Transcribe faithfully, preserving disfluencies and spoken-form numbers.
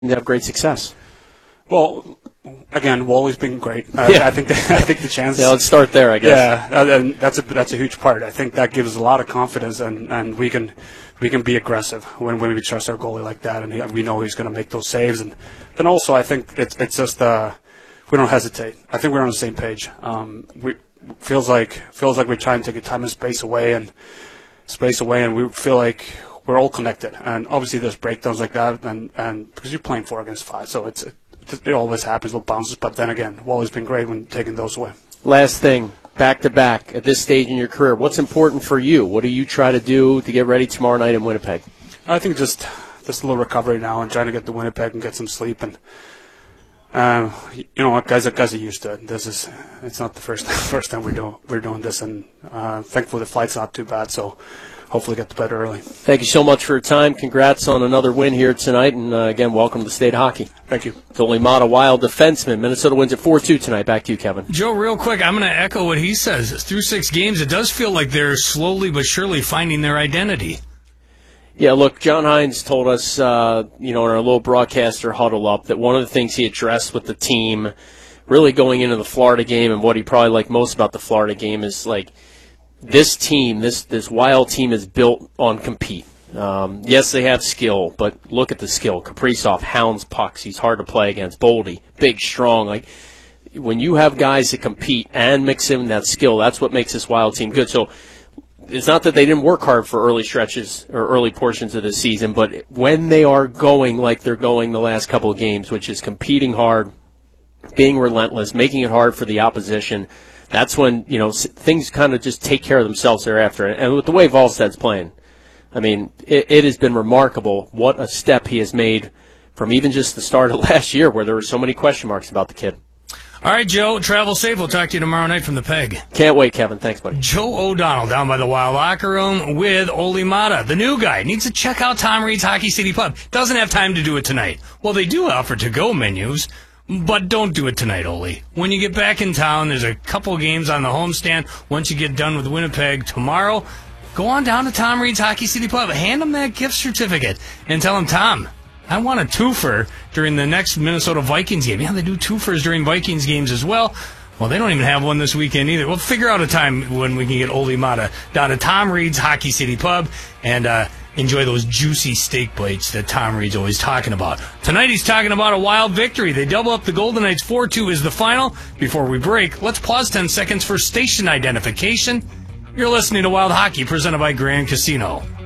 have great success? Well, again, Wally's been great. Uh, yeah. I think the, I think the chance. Yeah, let's start there. I guess. Yeah, and that's a that's a huge part. I think that gives us a lot of confidence, and, and we can we can be aggressive when, when we trust our goalie like that, and he, we know he's going to make those saves. And then also, I think it's it's just uh, we don't hesitate. I think we're on the same page. Um, we feels like feels like we're trying to take time and space away and space away, and we feel like we're all connected. And obviously, there's breakdowns like that, and, and because you're playing four against five, so it's. It, It always happens, little bounces, but then again, Wally's been great when taking those away. Last thing, back-to-back, at this stage in your career, what's important for you? What do you try to do to get ready tomorrow night in Winnipeg? I think just just a little recovery now and trying to get to Winnipeg and get some sleep. And uh, you know what, guys, guys are used to it. This is it's not the first first time we do we're doing this, and uh, thankfully the flight's not too bad, so hopefully get to bed early. Thank you so much for your time. Congrats on another win here tonight, and uh, again, welcome to the State Hockey. Thank you. It's Olli Maatta, Wild defenseman. Minnesota wins at four two tonight. Back to you, Kevin. Joe, real quick, I'm going to echo what he says. Through six games, it does feel like they're slowly but surely finding their identity. Yeah, look, John Hynes told us, uh, you know, in our little broadcaster huddle up, that one of the things he addressed with the team, really going into the Florida game, and what he probably liked most about the Florida game is, like, this team, this this Wild team is built on compete. Um, yes, they have skill, but look at the skill. Kaprizov hounds pucks. He's hard to play against. Boldy, big, strong. Like, when you have guys that compete and mix in that skill, that's what makes this Wild team good. So it's not that they didn't work hard for early stretches or early portions of the season, but when they are going like they're going the last couple of games, which is competing hard, being relentless, making it hard for the opposition, that's when, you know, things kind of just take care of themselves thereafter. And with the way Wallsted's playing, I mean, it, it has been remarkable what a step he has made from even just the start of last year where there were so many question marks about the kid. All right, Joe, travel safe. We'll talk to you tomorrow night from the Peg. Can't wait, Kevin. Thanks, buddy. Joe O'Donnell down by the Wild locker room with Olli Maatta. The new guy needs to check out Tom Reed's Hockey City Pub. Doesn't have time to do it tonight. Well, they do offer to-go menus. But don't do it tonight, Olli. When you get back in town, there's a couple games on the homestand. Once you get done with Winnipeg tomorrow, go on down to Tom Reed's Hockey City Pub. Hand him that gift certificate and tell him, Tom, I want a twofer during the next Minnesota Vikings game. Yeah, they do twofers during Vikings games as well. Well, they don't even have one this weekend either. We'll figure out a time when we can get Olli Maatta down to Tom Reed's Hockey City Pub and uh, enjoy those juicy steak bites that Tom Reed's always talking about. Tonight he's talking about a Wild victory. They double up the Golden Knights. four two is the final. Before we break, let's pause ten seconds for station identification. You're listening to Wild Hockey, presented by Grand Casino.